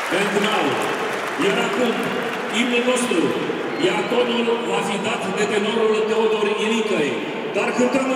And now, iar acum, imnul nostru, iar tonul va fi dat de tenorul Teodor Ilicăi. Dar cântăm